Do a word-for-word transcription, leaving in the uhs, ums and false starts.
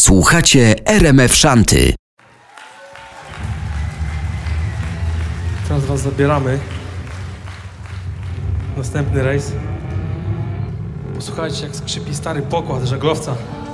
Słuchacie R M F Szanty. Teraz was zabieramy. Następny rejs. Posłuchajcie, jak skrzypi stary pokład żaglowca.